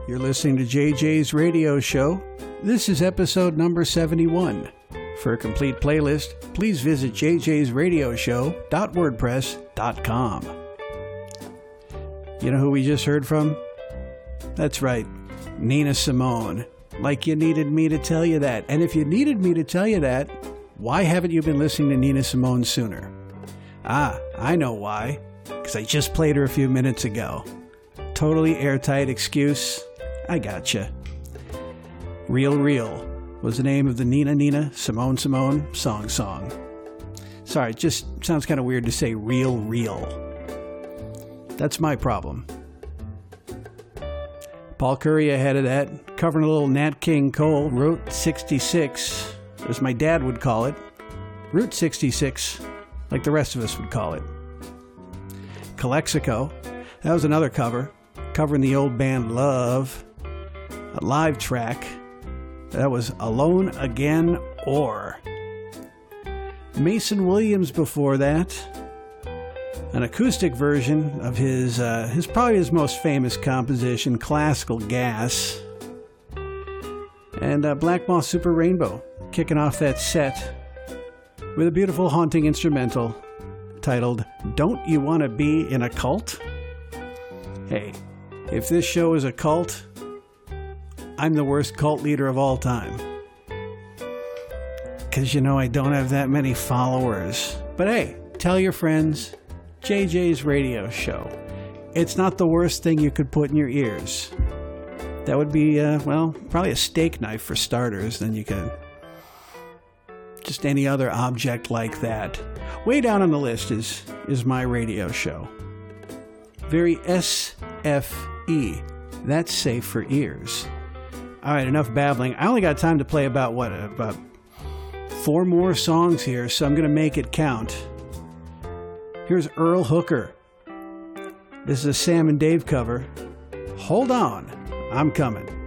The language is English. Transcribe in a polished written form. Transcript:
You're listening to JJ's Radio Show. This is episode number 71. For a complete playlist, please visit jjsradioshow.wordpress.com. You know who we just heard from? That's right, Nina Simone. Like you needed me to tell you that. And if you needed me to tell you that, why haven't you been listening to Nina Simone sooner? Ah, I know why. Because I just played her a few minutes ago. Totally airtight excuse. I gotcha. Real Real was the name of the Nina Simone song. Sorry, it just sounds kind of weird to say Real. That's my problem. Paul Curry ahead of that, covering a little Nat King Cole, Route 66, as my dad would call it. Route 66, like the rest of us would call it. Calexico, that was another cover, covering the old band Love. A live track, that was Alone Again Or. Mason Williams before that, an acoustic version of his probably his most famous composition, Classical Gas. And Black Moth Super Rainbow, kicking off that set with a beautiful haunting instrumental titled Don't You Want to Be in a Cult? Hey, if this show is a cult, I'm the worst cult leader of all time. Because, you know, I don't have that many followers. But hey, tell your friends, JJ's Radio Show. It's not the worst thing you could put in your ears. That would be, probably a steak knife for starters. Then you could... just any other object like that. Way down on the list is my radio show. Very SFE. That's safe for ears. All right, enough babbling. I only got time to play about 4 more songs here, so I'm going to make it count. Here's Earl Hooker. This is a Sam and Dave cover. Hold on, I'm coming.